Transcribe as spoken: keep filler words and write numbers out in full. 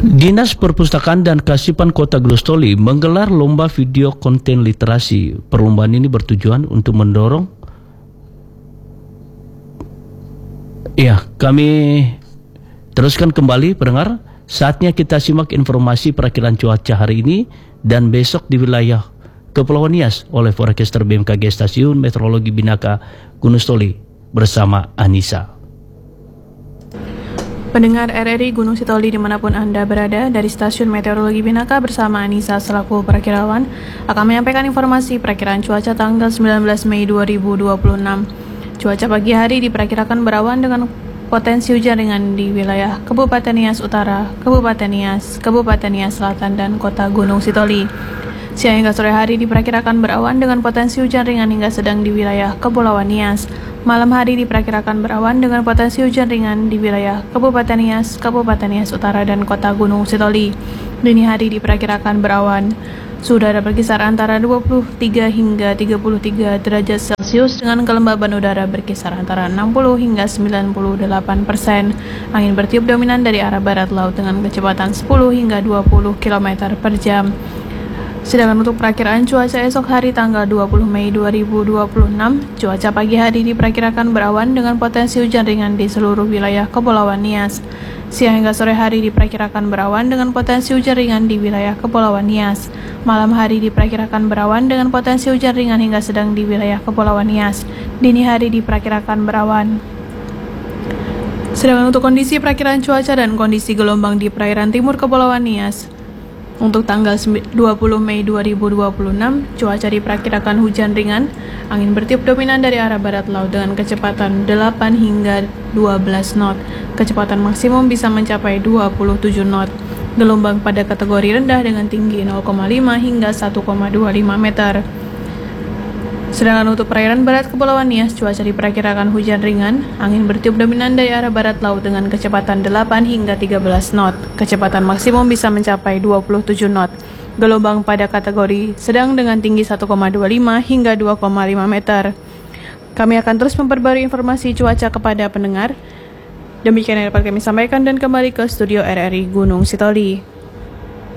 Dinas Perpustakaan dan Kearsipan Kota Glostoli menggelar lomba video konten literasi. Perlombaan ini bertujuan untuk mendorong. Ya, kami teruskan kembali pendengar. Saatnya kita simak informasi perakilan cuaca hari ini dan besok di wilayah Kepulauan Nias oleh forecaster B M K G Stasiun Meteorologi Binaka Gunung Sitoli bersama Anissa. Pendengar R R I Gunung Sitoli dimanapun Anda berada, dari Stasiun Meteorologi Binaka bersama Anissa selaku perakirawan akan menyampaikan informasi perakiraan cuaca tanggal sembilan belas Mei dua ribu dua puluh enam. Cuaca pagi hari diperkirakan berawan dengan potensi hujan ringan di wilayah Kabupaten Nias Utara, Kabupaten Nias, Kabupaten Nias Selatan, dan Kota Gunung Sitoli. Siang hingga sore hari diperkirakan berawan dengan potensi hujan ringan hingga sedang di wilayah Kepulauan Nias. Malam hari diperkirakan berawan dengan potensi hujan ringan di wilayah Kabupaten Nias, Kabupaten Nias Utara, dan Kota Gunung Sitoli. Dini hari diperkirakan berawan. Suhu udara berkisar antara dua puluh tiga hingga tiga puluh tiga derajat Celcius dengan kelembaban udara berkisar antara enam puluh hingga sembilan puluh delapan persen. Angin bertiup dominan dari arah barat laut dengan kecepatan sepuluh hingga dua puluh kilometer per jam. Sedangkan untuk perakiraan cuaca esok hari tanggal dua puluh Mei dua ribu dua puluh enam, cuaca pagi hari diperkirakan berawan dengan potensi hujan ringan di seluruh wilayah Kepulauan Nias. Siang hingga sore hari diperkirakan berawan dengan potensi hujan ringan di wilayah Kepulauan Nias. Malam hari diperkirakan berawan dengan potensi hujan ringan hingga sedang di wilayah Kepulauan Nias. Dini hari diperkirakan berawan. Sedangkan untuk kondisi perakiraan cuaca dan kondisi gelombang di perairan timur Kepulauan Nias, untuk tanggal dua puluh Mei dua ribu dua puluh enam, cuaca diperkirakan hujan ringan, angin bertiup dominan dari arah barat laut dengan kecepatan delapan hingga dua belas knot. Kecepatan maksimum bisa mencapai dua puluh tujuh knot. Gelombang pada kategori rendah dengan tinggi nol koma lima hingga satu koma dua lima meter. Sedangkan untuk perairan barat Kepulauan Nias, cuaca diperkirakan hujan ringan, angin bertiup dominan dari arah barat laut dengan kecepatan delapan hingga tiga belas knot. Kecepatan maksimum bisa mencapai dua puluh tujuh knot. Gelombang pada kategori sedang dengan tinggi satu koma dua lima hingga dua koma lima meter. Kami akan terus memperbarui informasi cuaca kepada pendengar. Demikian yang dapat kami sampaikan dan kembali ke studio R R I Gunung Sitoli.